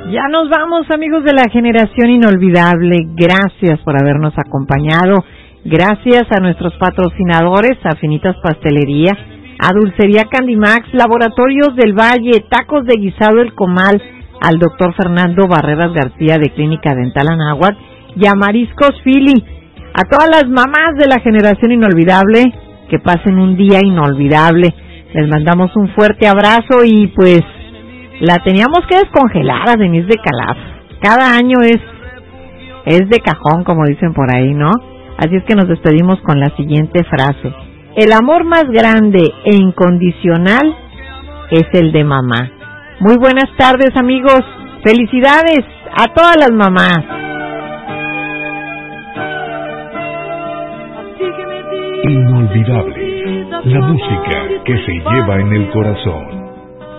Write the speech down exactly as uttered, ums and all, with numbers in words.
Ya nos vamos, amigos de la generación inolvidable. Gracias por habernos acompañado. Gracias a nuestros patrocinadores, a Finitas Pastelería, a Dulcería Candimax, Laboratorios del Valle, Tacos de Guisado El Comal, al doctor Fernando Barreras García de Clínica Dental Anáhuac y a Mariscos Philly. A todas las mamás de la generación inolvidable, que pasen un día inolvidable. Les mandamos un fuerte abrazo y pues la teníamos que descongelar a Denise de Calaf. Cada año es, es de cajón, como dicen por ahí, ¿no? Así es que nos despedimos con la siguiente frase. El amor más grande e incondicional es el de mamá. Muy buenas tardes, amigos. Felicidades a todas las mamás. Inolvidable, la música que se lleva en el corazón.